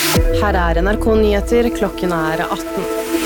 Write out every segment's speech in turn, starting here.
Her NRK Nyheter, klokken 18.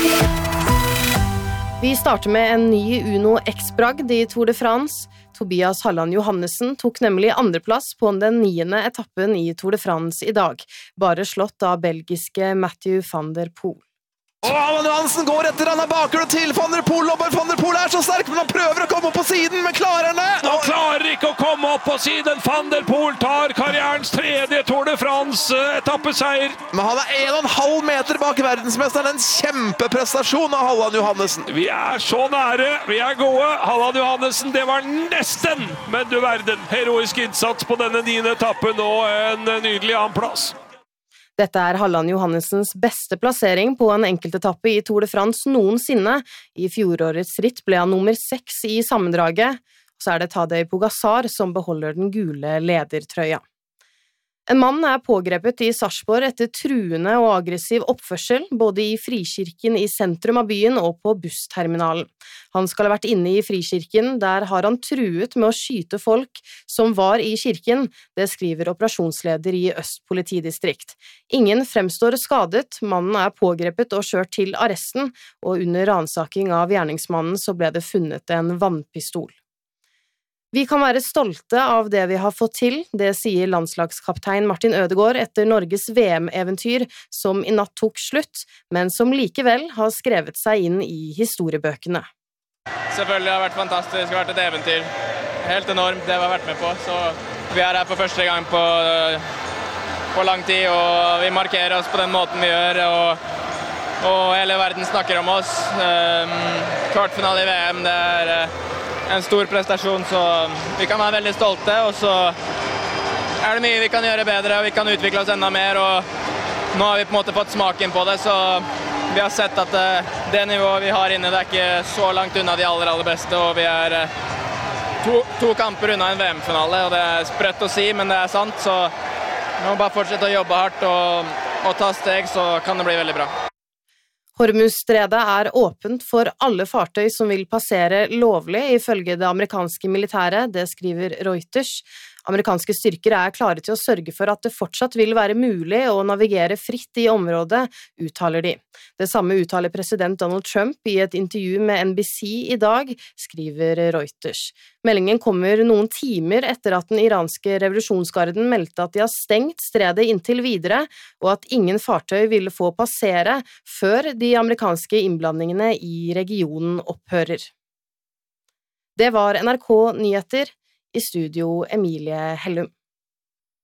Vi starter med en ny Uno X-bragd i Tour de France. Tobias Halland Johannessen tok nemlig andreplass på den 9. etappen i Tour de France i dag, bare slått av belgiske Mathieu van der Poel. Og Halland Johannessen går etter, han bakhjul til van der Poel, og van der Poel så sterk, men han prøver å komme opp på siden, men klarer han det? Han klarer ikke å komme opp på siden. Van der Poel tar karrierens 3. Tour de France etappeseier. Men han 1,5 meter bak verdensmesteren, en kjempeprestasjon av Halland Johannessen. Vi så nære, vi gode. Halland Johannessen, det var nesten, men du verden. Heroisk innsats på denne 9. etappen, og en nydelig annenplass. Dette Halland Johannessens beste plassering på en enkeltetappe i Tour de France noensinne. I fjorårets ritt ble han nummer 6 i sammendraget. Så det Tadej Pogačar som beholder den gule ledertrøya. En mann pågrepet i Sarpsborg etter truende og aggressiv oppførsel, både i Frikirken i sentrum av byen og på bussterminalen. Han skal ha vært inne i Frikirken, der har han truet med å skyte folk som var i kirken, det skriver operasjonsleder i Øst politidistrikt. Ingen fremstår skadet, mannen pågrepet og kjørt til arresten, og under ransaking av gjerningsmannen så ble det funnet en vannpistol. Vi kan være stolte av det vi har fått til, det sier landslagskaptein Martin Ødegaard etter Norges VM-eventyr som i natt tok slutt, men som likevel har skrevet seg inn i historiebøkene. Selvfølgelig har det vært fantastisk, det har vært et eventyr. Helt enormt det vi har vært med på, så vi her for første gang på lang tid, og vi markerer oss på den måten vi gjør, og hele verden snakker om oss. Kvartfinale i VM, det en stor prestasjon, så vi kan være veldig stolte, og så det mye vi kan gjøre bedre, og vi kan utvikle oss enda mer, og nå har vi på en måte fått smaken på det, så vi har sett at det nivået vi har inne, det ikke så langt unna de aller beste, og vi to kamper unna en VM-finale, og det sprøtt å si, men det sant, så vi må bare fortsette å jobbe hardt og ta steg, så kan det bli veldig bra. Hormuzstredet åpent for alle fartøy som vil passere lovlig, ifølge det amerikanske militæret, det skriver Reuters. Amerikanske styrker klare til å sørge for at det fortsatt vil være mulig å navigere fritt i området, uttaler de. Det samme uttaler president Donald Trump i et intervju med NBC i dag, skriver Reuters. Meldingen kommer noen timer etter at den iranske revolusjonsgarden meldte at de har stengt stredet inntil videre, og at ingen fartøy ville få passere før de amerikanske innblandingene i regionen opphører. Det var NRK Nyheter. I studio Emilie Hellum.